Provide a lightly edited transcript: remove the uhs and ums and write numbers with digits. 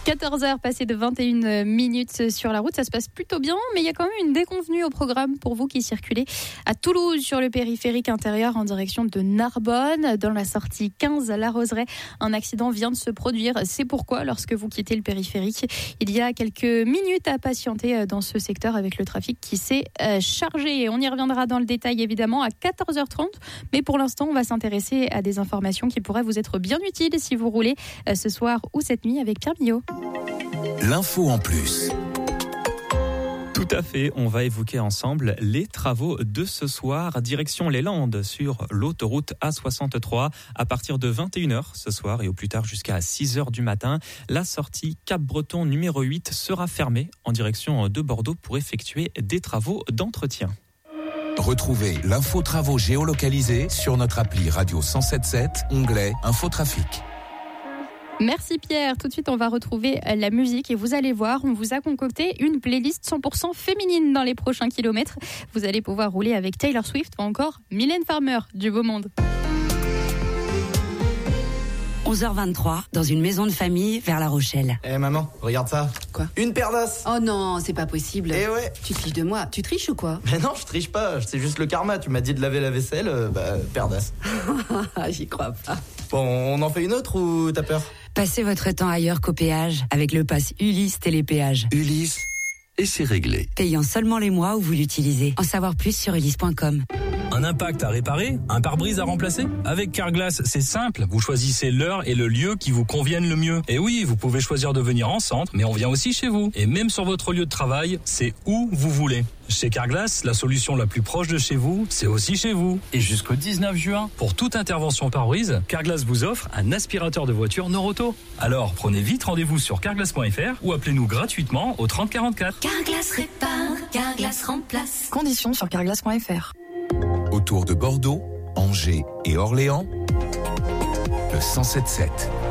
14h passées de 21 minutes sur la route, ça se passe plutôt bien, mais il y a quand même une déconvenue au programme pour vous qui circulez à Toulouse sur le périphérique intérieur en direction de Narbonne. Dans la sortie 15 à La Roseraie, un accident vient de se produire. C'est pourquoi, lorsque vous quittez le périphérique, il y a quelques minutes à patienter dans ce secteur avec le trafic qui s'est chargé. On y reviendra dans le détail évidemment à 14h30, mais pour l'instant, on va s'intéresser à des informations qui pourraient vous être bien utiles si vous roulez ce soir ou cette nuit avec Pierre Millot. L'info en plus. Tout à fait, on va évoquer ensemble les travaux de ce soir, direction les Landes sur l'autoroute A63 à partir de 21h ce soir et au plus tard jusqu'à 6h du matin. La sortie Cap-Breton numéro 8 sera fermée en direction de Bordeaux pour effectuer des travaux d'entretien. Retrouvez l'info travaux géolocalisée sur notre appli Radio 107.7, onglet Infotrafic. Merci Pierre. Tout de suite, on va retrouver la musique et vous allez voir, on vous a concocté une playlist 100% féminine dans les prochains kilomètres. Vous allez pouvoir rouler avec Taylor Swift ou encore Mylène Farmer du Beau Monde. 11h23, dans une maison de famille vers La Rochelle. Maman, regarde ça. Quoi ? Une paire d'as. Oh non, c'est pas possible. Eh ouais. Tu te fiches de moi. Tu triches ou quoi ? Mais non, je triche pas, c'est juste le karma. Tu m'as dit de laver la vaisselle, paire d'as. J'y crois pas. Bon, on en fait une autre ou t'as peur ? Passez votre temps ailleurs qu'au péage avec le pass Ulysse Télépéage. Ulysse, et c'est réglé. Payant seulement les mois où vous l'utilisez. En savoir plus sur ulysse.com. Un impact à réparer, un pare-brise à remplacer. Avec Carglass, c'est simple. Vous choisissez l'heure et le lieu qui vous conviennent le mieux. Et oui, vous pouvez choisir de venir en centre, mais on vient aussi chez vous. Et même sur votre lieu de travail, c'est où vous voulez. Chez Carglass, la solution la plus proche de chez vous, c'est aussi chez vous. Et jusqu'au 19 juin, pour toute intervention pare-brise, Carglass vous offre un aspirateur de voiture Noroto. Alors, prenez vite rendez-vous sur carglass.fr ou appelez-nous gratuitement au 30 44. Carglass répare, Carglass remplace. Conditions sur carglass.fr. Autour de Bordeaux, Angers et Orléans, le 107.7.